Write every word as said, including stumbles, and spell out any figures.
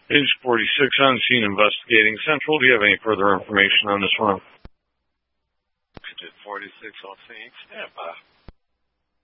Page forty-six, on scene investigating Central. Do you have any further information on this one? Page forty-six on scene, stand by.